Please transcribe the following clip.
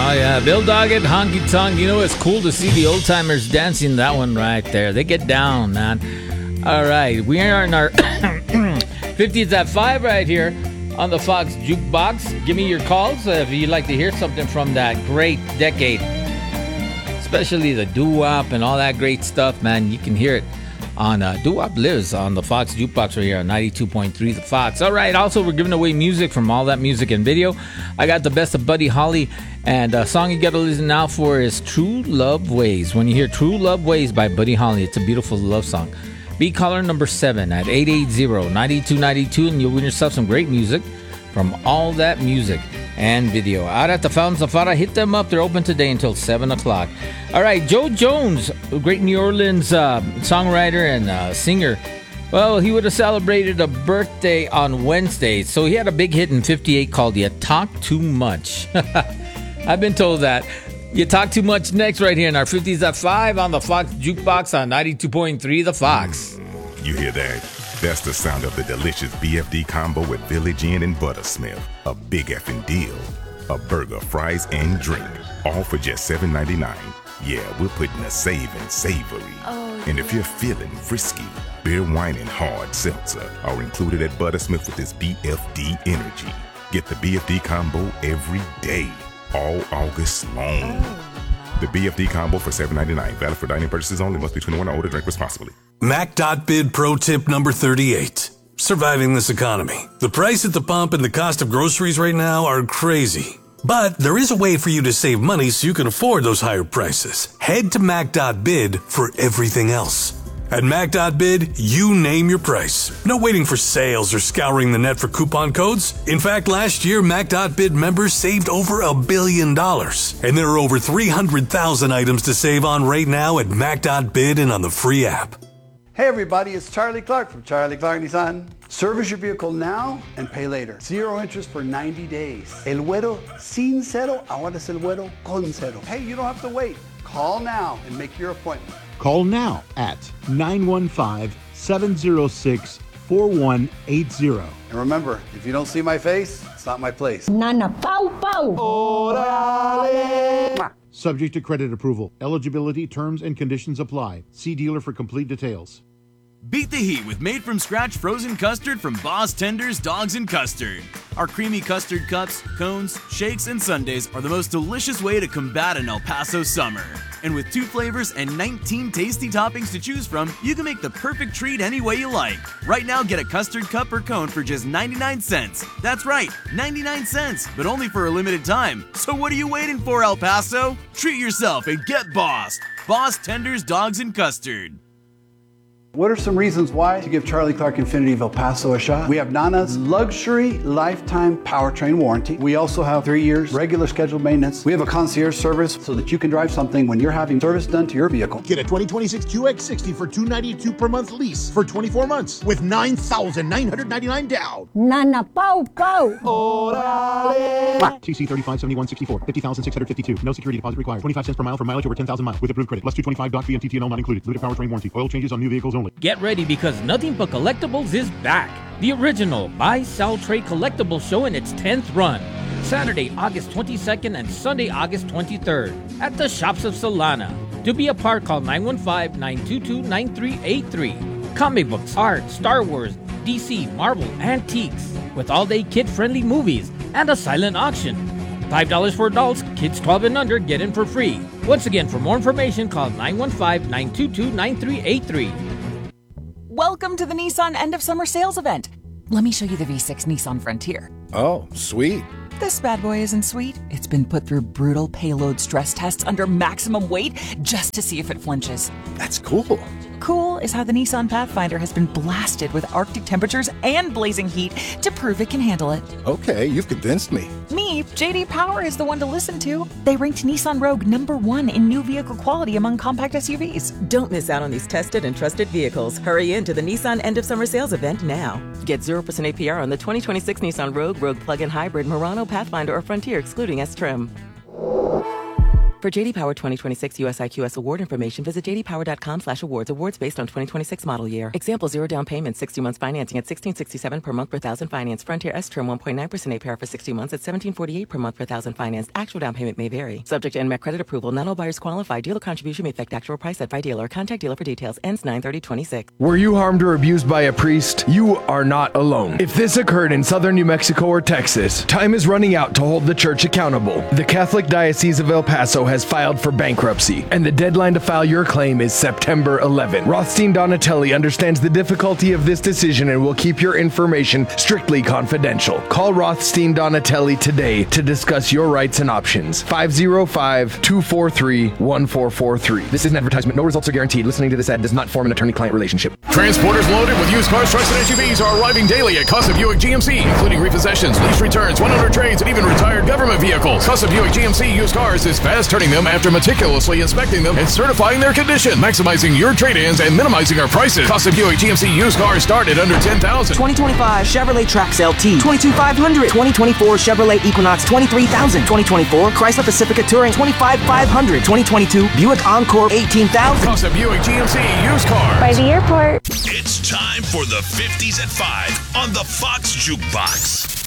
Oh, yeah. Bill Doggett, Honky Tonk. You know, it's cool to see the old timers dancing that one right there. They get down, man. All right. We are in our 50s at 5 right here on the Fox Jukebox. Give me your calls if you'd like to hear something from that great decade, especially the doo-wop and all that great stuff, man. You can hear it on Doo-Wop Lives on the Fox Jukebox right here on 92.3 The Fox. All right, also, we're giving away music from All That Music and Video. I got the best of Buddy Holly, and a song you got to listen now for is True Love Ways. When you hear True Love Ways by Buddy Holly, it's a beautiful love song. Be caller number 7 at 880-9292, and you'll win yourself some great music from All That Music and Video. Out at the Fountains of Fara, hit them up. They're open today until 7 o'clock. All right, Joe Jones, a great New Orleans songwriter and singer. Well, he would have celebrated a birthday on Wednesday, so he had a big hit in 58 called You Talk Too Much. I've been told that. You Talk Too Much next right here in our 50s at 5 on the Fox Jukebox on 92.3 The Fox. You hear that? That's the sound of the delicious BFD combo with Village Inn and Buttersmith. A big effing deal. A burger, fries, and drink. All for just $7.99. Yeah, we're putting a saving savory. And if you're feeling frisky, beer, wine, and hard seltzer are included at Buttersmith with this BFD energy. Get the BFD combo every day, all August long. The BFD combo for $7.99. Valid for dining purchases only. Must be 21 or older. Drink responsibly. Mac.bid pro tip number 38. Surviving this economy. The price at the pump and the cost of groceries right now are crazy. But there is a way for you to save money so you can afford those higher prices. Head to Mac.bid for everything else. At Mac.bid, you name your price. No waiting for sales or scouring the net for coupon codes. In fact, last year, Mac.bid members saved over $1 billion. And there are over 300,000 items to save on right now at Mac.bid and on the free app. Hey everybody, it's Charlie Clark from Charlie Clark Nissan. Service your vehicle now and pay later. 0 interest for 90 days. El Güero sin cero, ahora es el Güero con cero. Hey, you don't have to wait. Call now and make your appointment. Call now at 915-706-4180. And remember, if you don't see my face, it's not my place. Nana Pau Pau. Orale. Subject to credit approval. Eligibility, terms, and conditions apply. See dealer for complete details. Beat the heat with made-from-scratch frozen custard from Boss Tenders Dogs and Custard. Our creamy custard cups, cones, shakes, and sundaes are the most delicious way to combat an El Paso summer. And with 2 flavors and 19 tasty toppings to choose from, you can make the perfect treat any way you like. Right now, get a custard cup or cone for just 99 cents. That's right, 99 cents, but only for a limited time. So what are you waiting for, El Paso? Treat yourself and get bossed. Boss Tenders Dogs and Custard. What are some reasons why to give Charlie Clark Infiniti of El Paso a shot? We have Nana's luxury lifetime powertrain warranty. We also have 3 years regular scheduled maintenance. We have a concierge service so that you can drive something when you're having service done to your vehicle. Get a 2026 QX60 for $292 per month lease for 24 months with $9,999 down. Nana Pau Pau. TC 357164, 50,652. No security deposit required. 25 cents per mile for mileage over 10,000 miles with approved credit. Plus 225 doc fee and TTNL not included. Limited powertrain warranty. Oil changes on new vehicles only. Get ready because Nothing But Collectibles is back. The original Buy, Sell, Trade Collectibles show in its 10th run. Saturday, August 22nd and Sunday, August 23rd at the Shops of Solana. To be a part, call 915-922-9383. Comic books, art, Star Wars, DC, Marvel, antiques, with all-day kid-friendly movies and a silent auction. $5 for adults, kids 12 and under get in for free. Once again, for more information, call 915-922-9383. Welcome to the Nissan End of Summer Sales Event. Let me show you the V6 Nissan Frontier. Oh, sweet. This bad boy isn't sweet. It's been put through brutal payload stress tests under maximum weight just to see if it flinches. That's cool. Cool is how the Nissan Pathfinder has been blasted with Arctic temperatures and blazing heat to prove it can handle it. Okay, you've convinced me. Me, JD Power is the one to listen to. They ranked Nissan Rogue #1 in new vehicle quality among compact SUVs. Don't miss out on these tested and trusted vehicles. Hurry into the Nissan End of Summer Sales Event now. Get 0% APR on the 2026 Nissan Rogue, Rogue Plug-in Hybrid, Murano, Pathfinder, or Frontier, excluding S-Trim. For JD Power 2026 US IQS award information, visit jdpower.com/awards. Awards based on 2026 model year. Example: 0 down payment, 60 months financing at $1,667 per month per thousand finance. Frontier S term 1.9% APR for 60 months at $1,748 per month per thousand financed. Actual down payment may vary. Subject to NMET credit approval. Not all buyers qualify. Dealer contribution may affect actual price set by dealer. Contact dealer for details. Ends 9/30/26. Were you harmed or abused by a priest? You are not alone. If this occurred in southern New Mexico or Texas, time is running out to hold the church accountable. The Catholic Diocese of El Paso has filed for bankruptcy, and the deadline to file your claim is September 11. Rothstein Donatelli understands the difficulty of this decision and will keep your information strictly confidential. Call Rothstein Donatelli today to discuss your rights and options. 505-243-1443. This is an advertisement. No results are guaranteed. Listening to this ad does not form an attorney-client relationship. Transporters loaded with used cars, trucks, and SUVs are arriving daily at Casa Buick GMC, including repossessions, lease returns, 100 trades, and even retired government vehicles. Casa Buick GMC used cars is fast turning them after meticulously inspecting them and certifying their condition, maximizing your trade-ins and minimizing our prices. Casa Buick GMC used cars start at under $10,000. 2025 Chevrolet Trax LT, $22,500. 2024 Chevrolet Equinox, $23,000. 2024 Chrysler Pacifica Touring, $25,500. 2022 Buick Encore, $18,000. Casa Buick GMC used cars. By the airport. It's time for the 50s at 5 on the Fox Jukebox.